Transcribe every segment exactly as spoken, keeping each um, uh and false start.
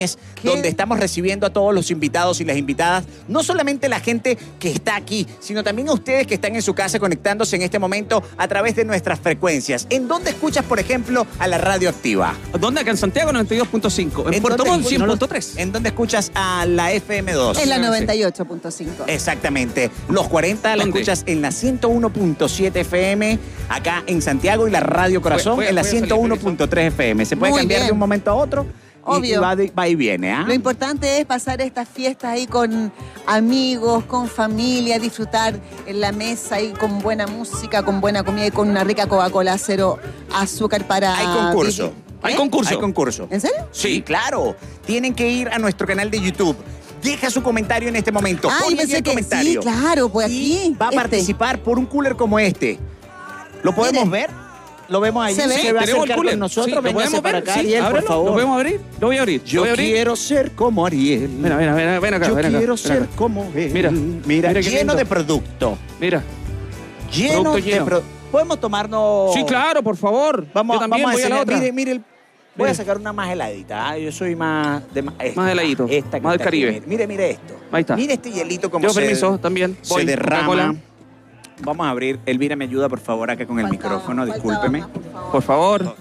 ¿Qué? Donde estamos recibiendo a todos los invitados y las invitadas, no solamente la gente que está aquí, sino también a ustedes que están en su casa conectándose en este momento a través de nuestras frecuencias. ¿En dónde escuchas, por ejemplo, a la Radio Activa? ¿Dónde? Acá en Santiago, noventa y dos punto cinco. En, ¿En Puerto Montt, cien punto tres. ¿En dónde escuchas a la F M dos? En la noventa y ocho punto cinco. Exactamente. Los cuarenta la escuchas en la ciento uno punto siete F M, acá en Santiago, y la Radio Corazón voy, voy, en la ciento uno punto tres F M. ¿Se puede Muy cambiar bien. de un momento a otro? Obvio. Y va, de, va y viene, ¿ah? ¿eh? Lo importante es pasar estas fiestas ahí con amigos, con familia, disfrutar en la mesa ahí con buena música, con buena comida y con una rica Coca-Cola cero azúcar para... Hay concurso. ¿Eh? Hay concurso. Hay concurso. ¿En serio? Sí, claro. Tienen que ir a nuestro canal de YouTube. Deja su comentario en este momento. Ah, Pon pensé el que comentario. sí, claro, pues aquí. Va a este. participar por un cooler como este. ¿Lo podemos Mire. ver? ¿Lo vemos ahí? ¿Se ve? ¿Se va a acercar con Sí, nosotros? ¿lo Véngase podemos para ver? acá, Sí, Ariel, por ábrelo. favor. ¿Lo podemos abrir? Lo voy a abrir. Yo voy a abrir. quiero ser como Ariel. Mira, mira, mira, ven acá, Yo ven acá. quiero ven ser acá. como él. Mira, mira, mira qué lleno lindo. de producto. Mira. Lleno Producto de lleno. producto. ¿Podemos tomarnos...? Sí, claro, por favor. Vamos, Yo también vamos a voy a la enseñar. otra. Mire, mire, el... voy Mire. a sacar una más heladita. ¿ah? Yo soy más... De, esta, Más heladito, Esta que más del está aquí. Caribe. Mire, mire esto. Ahí está. Mire este hielito como Yo se, permiso también. se Voy, derrama. Coca-Cola. Vamos a abrir. Elvira, me ayuda, por favor, acá con el Faltaba, micrófono. faltaba Discúlpeme. más, por favor. Por favor.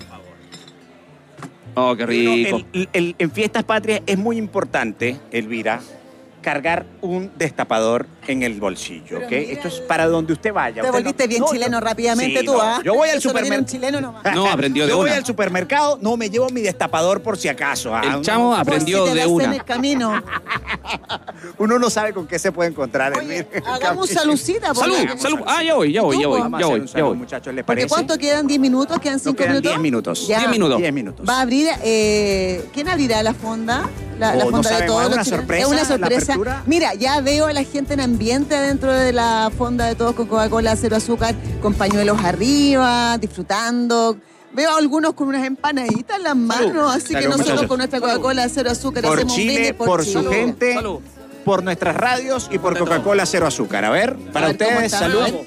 Oh, qué rico. Uno, el- el- en Fiestas Patrias es muy importante, Elvira, cargar un destapador en el bolsillo, ¿ok? Esto es para donde usted vaya. Te Usted volviste no- bien no, chileno yo- rápidamente Sí, tú, no. ¿ah? Yo voy al Eso lo viene un supermercado. chileno nomás. No, aprendió de Yo voy una. al supermercado, no me llevo mi destapador por si acaso. ¿ah? El Uno- chamo aprendió Por si te de das una. en el camino. Uno no sabe con qué se puede encontrar. Oye, Elvira. hagamos salucita. por Salud, favor. salud. Ah, ya voy, ya voy, ya voy, Vamos a ya hacer voy, un ya saludo, voy. muchachos, ¿les Porque parece? ¿cuánto quedan? ¿diez minutos? ¿Quedan Nos cinco quedan minutos? diez minutos. Ya. diez minutos. diez minutos. Va a abrir, eh, ¿quién abrirá la fonda? La, la Oh, no fonda de sabemos, todos ¿es los una chilenos. sorpresa Es una la sorpresa. apertura? Mira, ya veo a la gente en ambiente adentro de la fonda de todos con Coca-Cola cero azúcar, con pañuelos arriba, disfrutando. Veo a algunos con unas empanaditas en las manos, así Salud, que nosotros muchachos. con nuestra Coca-Cola cero azúcar Por hacemos Chile, brindis por Chile. su gente, Salud. por nuestras radios y por De todo. Coca-Cola cero azúcar. A ver, para A ver, ¿cómo ustedes, está? salud. A ver.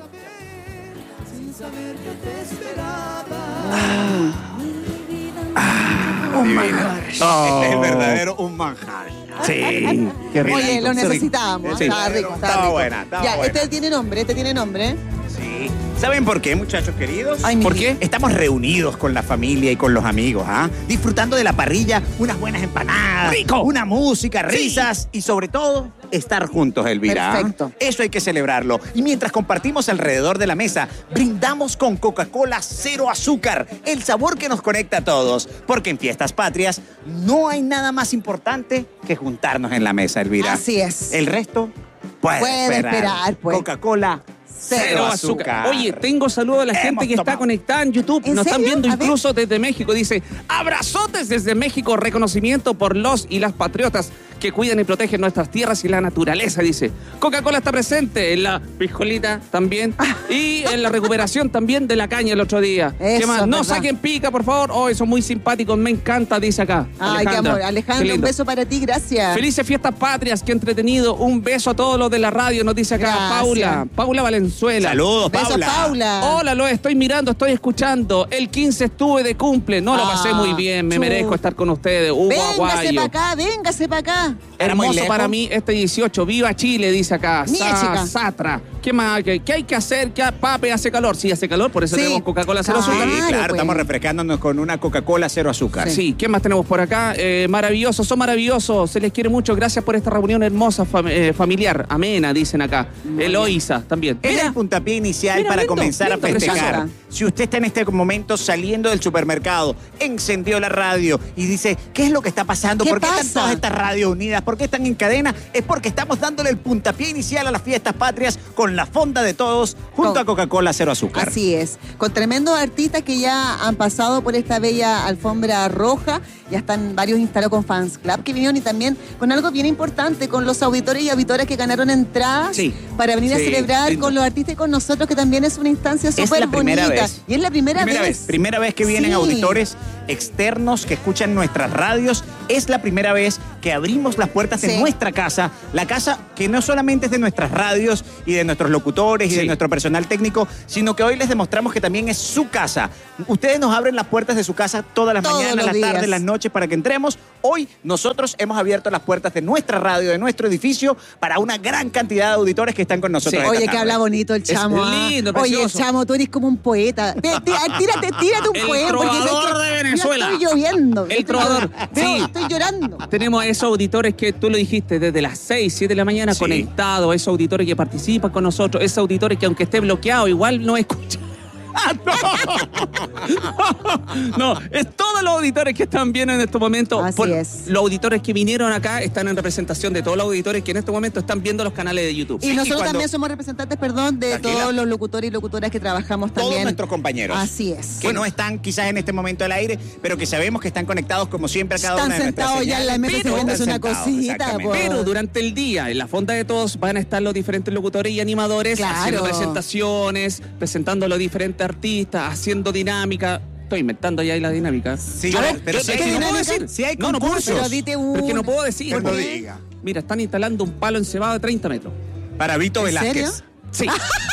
Un manjar. Este es el verdadero un manjar. Sí, qué rico. Oye, lo qué rico. necesitábamos. Sí. Estaba rico, estaba Estaba rico. buena, estaba ya, buena. este tiene nombre, este tiene nombre. Sí. ¿Saben por qué, muchachos queridos? Ay, mi ¿Por vida. qué? Estamos reunidos con la familia y con los amigos, ¿ah? Disfrutando de la parrilla, unas buenas empanadas, ¡Rico! una música, risas y sobre todo estar juntos, Elvira. ¿ah? Perfecto. Eso hay que celebrarlo. Y mientras compartimos alrededor de la mesa, brindamos con Coca-Cola cero azúcar, el sabor que nos conecta a todos. Porque en Fiestas Patrias no hay nada más importante que juntarnos en la mesa, Elvira. Así es. El resto puede, Puede esperar. esperar, pues. Coca-Cola Cero cero azúcar. Oye, tengo saludos a la Hemos gente que está tomado. conectada en YouTube. ¿En Nos están serio? viendo A ver. incluso desde México. Dice, abrazotes desde México, reconocimiento por los y las patriotas que cuidan y protegen nuestras tierras y la naturaleza, dice. Coca-Cola está presente en la piscolita también y en la recuperación también de la caña el otro día. ¿Qué Eso más? es No verdad. saquen pica, por favor. Oh, son muy simpáticos, me encanta, dice acá. Ay, qué amor. Qué Alejandro, un lindo. beso para ti, gracias. Felices fiestas patrias, qué entretenido. Un beso a todos los de la radio, nos dice acá Gracias. Paula. Paula Valenzuela. Saludos, Beso, Paula. Paula. Hola, lo estoy mirando, estoy escuchando. El quince estuve de cumple. No lo Ah, pasé muy bien. Me chu. merezco estar con ustedes. Hugo Véngase Aguayo. para acá, véngase para acá. Era muy Hermoso lejos. para mí este dieciocho. Viva Chile, dice acá. Mía, chica. Satra. ¿Qué más? ¿Qué, qué hay que hacer? ¿Qué, pape, hace calor? Sí, hace calor, por eso Sí. tenemos Coca-Cola cero Ah, azúcar. Sí, Claro, claro, pues. estamos refrescándonos con una Coca-Cola cero azúcar. Sí, ¿qué más tenemos por acá? Eh, maravillosos, son maravillosos, se les quiere mucho, gracias por esta reunión hermosa, fam- eh, familiar, amena, dicen acá. Eloísa también. Es Mira, el puntapié inicial Mira, para lindo, comenzar lindo, a festejar. preciosa. Si usted está en este momento saliendo del supermercado, encendió la radio y dice, ¿qué es lo que está pasando? ¿Qué ¿Por qué están pasa? todas estas radios unidas? ¿Por qué están en cadena? Es porque estamos dándole el puntapié inicial a las fiestas patrias con la fonda de todos junto Con- a Coca-Cola cero azúcar. Así es, con tremendos artistas que ya han pasado por esta bella alfombra roja, ya están varios instalados con Fans Club que vinieron y también con algo bien importante, con los auditores y auditoras que ganaron entradas Sí. para venir a Sí, celebrar lindo. con los artistas y con nosotros, que también es una instancia Es súper la primera bonita. vez. Y es la primera, Primera vez. Primera vez que vienen Sí. auditores externos que escuchan nuestras radios es la primera vez que abrimos las puertas de Sí. nuestra casa, la casa que no solamente es de nuestras radios y de nuestros locutores y Sí. de nuestro personal técnico, sino que hoy les demostramos que también es su casa. Ustedes nos abren las puertas de su casa todas las Todos mañanas, los las días. tardes, las noches para que entremos. Hoy nosotros hemos abierto las puertas de nuestra radio, de nuestro edificio, para una gran cantidad de auditores que están con nosotros. Sí. esta Oye, que tarde. habla bonito el chamo. ¿ah? lindo, Oye, precioso. chamo, tú eres como un poeta. Ve, tí- Tírate, tírate un El poema. porque trovador sé que- de Venezuela. Mira, estoy lloviendo. El trovador. Veo, Sí. Estoy llorando. Tenemos esos auditores que tú lo dijiste desde las seis, siete de la mañana Sí. conectados, esos auditores que participan con nosotros, esos auditores que aunque esté bloqueado igual no escuchan. ¡Ah, no! No, es todos los auditores que están viendo en estos momentos. Así es. Los auditores que vinieron acá están en representación de todos los auditores que en este momento están viendo los canales de YouTube. Y nosotros cuando- también somos representantes, perdón, de Tranquila. todos los locutores y locutoras que trabajamos Todos también. nuestros compañeros. Así es. Que no están quizás en este momento al aire, pero que sabemos que están conectados como siempre a cada Están una de nuestras sentados ya en la señales. mesa Pero comiéndose están una sentados, cosita. exactamente. po. Pero durante el día, en la fonda de todos, van a estar los diferentes locutores y animadores Claro. haciendo presentaciones, presentando a los diferentes artistas, haciendo dinámica. Estoy inventando ya ahí la dinámica. Sí, A pero, ver, pero ¿qué sí hay dinámica? no puedo decir. Sí hay No, no puedo concursos. Pero dite un... Pero es que no puedo decir. Pues no porque- diga. Mira, están instalando un palo encebado de treinta metros. Para Vito ¿En Velázquez. serio? Sí.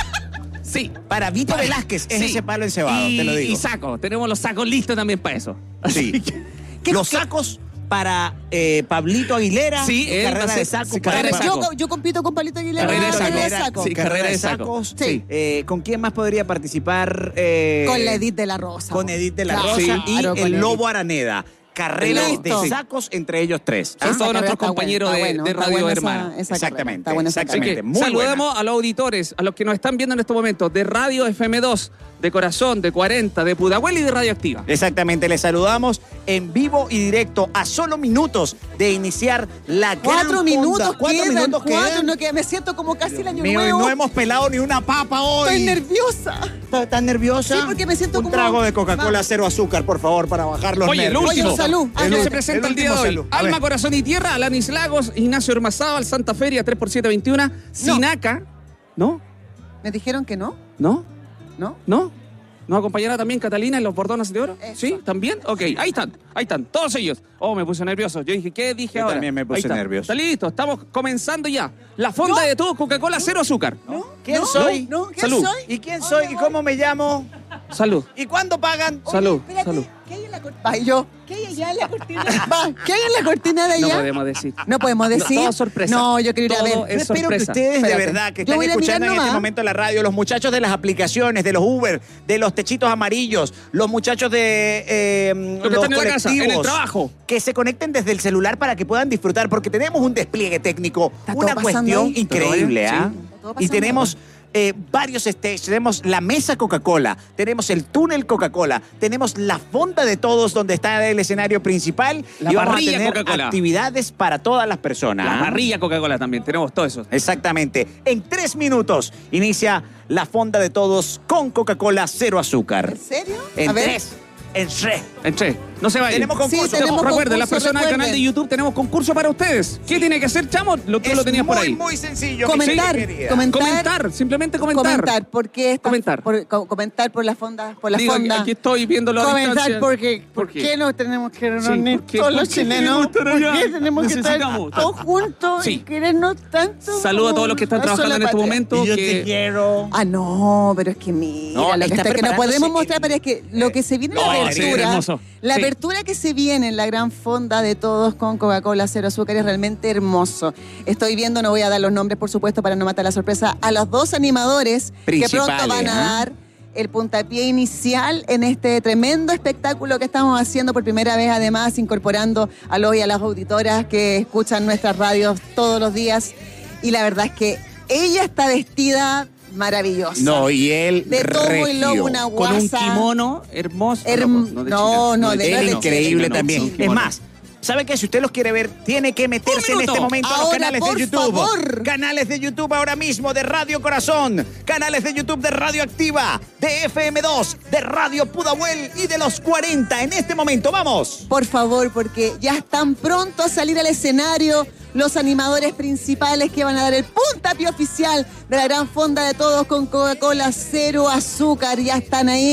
Sí. Para Vito Velázquez es Sí. ese palo encebado, y, te lo digo. Y sacos. Tenemos los sacos listos también para eso. Sí. Así que- ¿Qué- Los qué- sacos para eh, Pablito Aguilera. Sí, él va a carrera ser- de sacos. sí, para- carrera de Yo, saco. yo compito con Palito Aguilera. Carrera de carrera saco. de saco. Sí, carrera de sacos. Sí. Eh, ¿Con quién más podría participar? Eh, Con la Edith de la Rosa. Con Edith de la Claro, Rosa Sí. y claro, con el Edith. Lobo Araneda. Carrera Listo. de sacos entre ellos tres. Son Esa todos carrera nuestros está compañeros buena, de- está de bueno, Radio está buena Hermana. esa- esa carrera, Exactamente, está buena esa exactamente. Así que carrera. Muy saludemos a los auditores, a los que nos están viendo en estos momentos, de Radio F M dos, de Corazón, de cuarenta, de Pudahuel y de Radioactiva. Exactamente, les saludamos en vivo y directo a solo minutos de iniciar la gran Cuatro fonda. minutos Cuatro quedan, minutos cuatro, quedan. no, que me siento como casi el año Mío, y nuevo. no hemos pelado ni una papa hoy. Estoy nerviosa. ¿Estás tan nerviosa? Sí, porque me siento Un como- trago de Coca-Cola Vamos. cero azúcar, por favor, para bajar los Oye, el nervios. último. Oye, salud. Ah, El no se último, presenta el, el día de último hoy. salud. A Alma, ver. Corazón y Tierra, Alanis Lagos, Ignacio Hermazábal, Santa Feria, tres por siete veintiuno, Sinaca. ¿No? ¿Me dijeron que no? ¿No? ¿No? ¿No? ¿Nos acompañará también Catalina en los bordones de oro? Eso. ¿Sí? ¿También? Ok, ahí están, ahí están, todos ellos. Oh, me puse nervioso. Yo dije, ¿qué dije Yo ahora? también me puse Ahí está. nervioso. Está listo, estamos comenzando ya. La fonda ¿No? de todo, Coca-Cola, cero azúcar. ¿No? ¿Quién ¿No? soy? ¿No? ¿Quién Salud. soy? ¿Y quién soy? ¿Y cómo me llamo? Salud, ¿Y cuándo pagan? salud, Espérate, salud. ¿qué hay en la cortina? Va, yo. ¿Qué hay allá en la cortina? Va, ¿qué hay en la cortina de allá? No podemos decir. No podemos decir. No, todo sorpresa. No, yo quiero ir a Todo ver. es Yo espero sorpresa. que ustedes, Espérate. de verdad, que Yo están voy a ir a escuchando mirar en este nomás. momento la radio, los muchachos de las aplicaciones, de los Uber, de los techitos amarillos, los muchachos de eh, Los que están en la casa, en el colectivos, trabajo. que se conecten desde el celular para que puedan disfrutar, porque tenemos un despliegue técnico, Está todo una pasando cuestión ahí. increíble, ¿Todo ¿ah? bien? Sí. Está todo Y pasando. tenemos eh, varios stages, tenemos la mesa Coca-Cola, tenemos el túnel Coca-Cola, tenemos la fonda de todos donde está el escenario principal La y vamos a parrilla tener Coca-Cola. actividades para todas las personas. La ¿ah? parrilla Coca-Cola también, tenemos todo eso. Exactamente. En tres minutos inicia la fonda de todos con Coca-Cola cero azúcar. ¿En serio? En a ver. tres, en tres. Entré. No se vayan. Tenemos concurso. Sí, tenemos Recuerden, las concurso, personas del canal recuerden. de YouTube tenemos concurso para ustedes. ¿Qué tiene que hacer, chamo? Lo, tú Es lo tenías muy, por ahí. muy sencillo. Comentar, mi querida. comentar. Comentar, simplemente comentar. Comentar, porque esta- Comentar. Por, co- comentar por la fonda, por la Digo, fonda. aquí estoy viéndolo a Comentar distancia. porque ¿por ¿Por qué? qué? no tenemos que Sí, reunir ¿por qué? todos ¿Por los qué chilenos? queremos estar ¿Por allá? qué tenemos que estar Necesitamos. todos juntos Sí. y querernos tanto? Saludo a todos los que están Una trabajando sola en este patria. momento. Y yo que- te quiero. Ah, no, pero es que mira, No, lo que, está está, que no preparándose podemos el- mostrar, pero es que lo que se viene No, en la sí, apertura, hermoso. la Sí. apertura que se viene en la gran fonda de todos con Coca-Cola cero azúcar es realmente hermoso. Estoy viendo, no voy a dar los nombres, por supuesto, para no matar la sorpresa, a los dos animadores que pronto Principales, van a ¿ah? dar el puntapié inicial en este tremendo espectáculo que estamos haciendo por primera vez, además incorporando a los y a las auditoras que escuchan nuestras radios todos los días. Y la verdad es que ella está vestida maravillosa. No, y él De tomo y lobo, regio. una con un guasa. kimono hermoso. Herm- no, de no, China. no, de de- China, Él de increíble Chile, no, también. sí, Es kimono. más, ¿sabe qué? Si usted los quiere ver, tiene que meterse en minuto. este momento a los Ahora, canales de por YouTube. favor. Canales de YouTube ahora mismo de Radio Corazón. Canales de YouTube de Radio Activa, de F M dos, de Radio Pudahuel y de los cuarenta. En este momento, vamos. Por favor, porque ya están pronto a salir al escenario los animadores principales que van a dar el puntapié oficial de la gran fonda de todos con Coca-Cola cero azúcar. Ya están ahí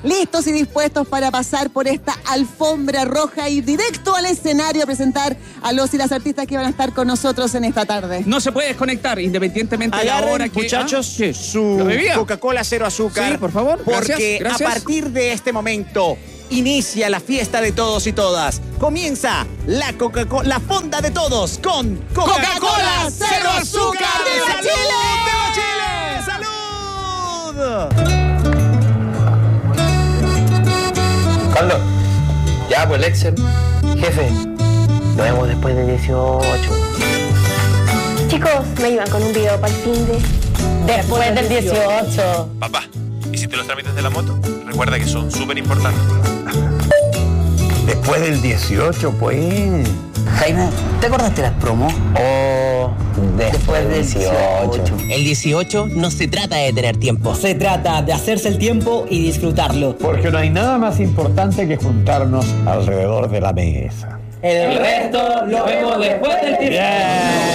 listos y dispuestos para pasar por esta alfombra roja y directo al escenario a presentar a los y las artistas que van a estar con nosotros en esta tarde. No se puede desconectar independientemente de la Agarren, hora que... muchachos, ¿Ah? su ¿Lo bebía? Coca-Cola cero azúcar. Sí, por favor. Porque Gracias, gracias. a partir de este momento inicia la fiesta de todos y todas. Comienza la Coca-Cola, la fonda de todos con Coca-Cola, Coca-Cola cero azúcar. ¡Viva ¡Salud! Chile! ¡Viva Chile! ¡Salud! Carlos, ya pues el Excel. Jefe, nos vemos después de dieciocho. Chicos, me ayudan con un video para el fin de... Después del dieciocho. Papá, ¿hiciste los trámites de la moto? Recuerda que son súper importantes. Después del dieciocho, pues. Jaime, ¿te acordaste de las promos? Oh, después del dieciocho. El dieciocho no se trata de tener tiempo. Se trata de hacerse el tiempo y disfrutarlo. Porque no hay nada más importante que juntarnos alrededor de la mesa. El resto lo vemos después del dieciocho.